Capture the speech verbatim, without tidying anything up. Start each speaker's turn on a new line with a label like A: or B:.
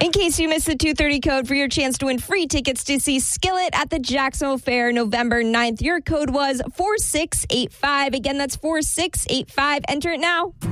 A: In case you missed the two thirty code for your chance to win free tickets to see Skillet at the Jacksonville Fair November ninth, your code was four six eight five. Again, that's four six eight five. Enter it now.